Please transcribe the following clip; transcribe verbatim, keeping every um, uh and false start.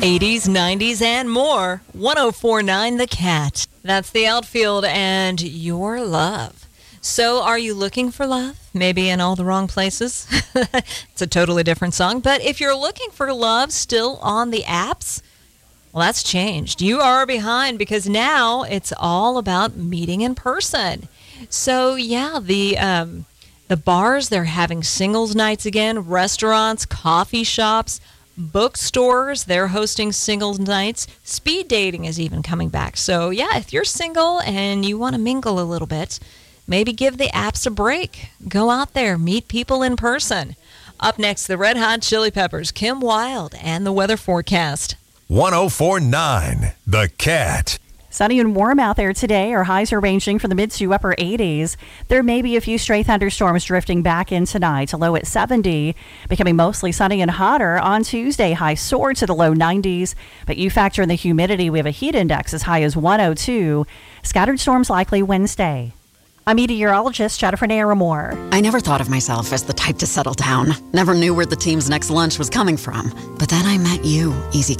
eighties, nineties, and more. one oh four point nine The Cat. That's the outfield and your love. So are you looking for love? Maybe in all the wrong places? It's a totally different song. But if you're looking for love still on the apps, well, that's changed. You are behind because now it's all about meeting in person. So, yeah, the um, the bars, they're having singles nights again. Restaurants, coffee shops, bookstores, they're hosting singles nights. Speed dating is even coming back. So, yeah, if you're single and you want to mingle a little bit, maybe give the apps a break. Go out there, meet people in person. Up next, the Red Hot Chili Peppers, Kim Wilde, and the weather forecast. one oh four point nine The Cat. Sunny and warm out there today. Our highs are ranging from the mid to upper eighties. There may be a few stray thunderstorms drifting back in tonight. A low at seventy. Becoming mostly sunny and hotter on Tuesday. Highs soar to the low nineties. But you factor in the humidity. We have a heat index as high as one oh two. Scattered storms likely Wednesday. I'm meteorologist Jennifer Naramore. I never thought of myself as the type to settle down. Never knew where the team's next lunch was coming from. But then I met you, Easy